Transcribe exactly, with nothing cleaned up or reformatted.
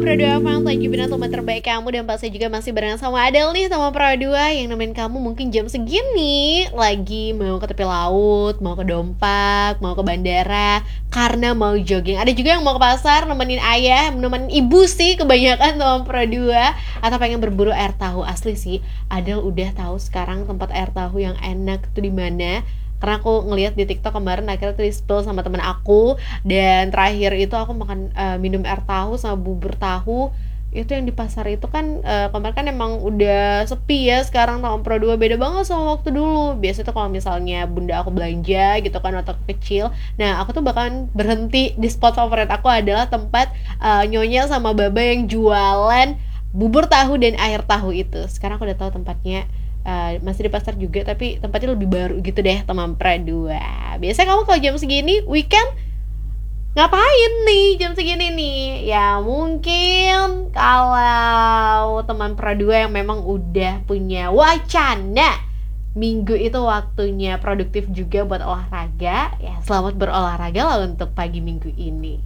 Pro dua Farm, lagi benar teman terbaik kamu. Dan pasti juga masih bareng sama Adel nih, sama Pro dua yang nemenin kamu mungkin jam segini lagi mau ke tepi laut, mau ke Dompak, mau ke bandara, karena mau jogging. Ada juga yang mau ke pasar, nemenin ayah, nemenin ibu sih kebanyakan sama Pro dua. Atau pengen berburu air tahu. Asli sih, Adel udah tahu sekarang tempat air tahu yang enak tuh di mana. Karena aku ngeliat di TikTok kemarin, akhirnya tuh di-spill sama temen aku. Dan terakhir itu aku makan uh, minum air tahu sama bubur tahu. Itu yang di pasar itu kan uh, kemarin kan emang udah sepi ya sekarang tahun Pro dua. Beda banget sama waktu dulu. Biasanya tuh kalau misalnya bunda aku belanja gitu kan waktu aku kecil, nah aku tuh bahkan berhenti di spot favorit aku adalah tempat uh, nyonya sama baba yang jualan bubur tahu dan air tahu itu. Sekarang aku udah tahu tempatnya. Uh, masih di pasar juga tapi tempatnya lebih baru gitu deh teman Pra dua. Biasanya kamu kalau jam segini weekend ngapain nih jam segini nih? Ya mungkin kalau teman Pra dua yang memang udah punya wacana minggu itu waktunya produktif juga buat olahraga, ya selamat berolahraga lah untuk pagi minggu ini.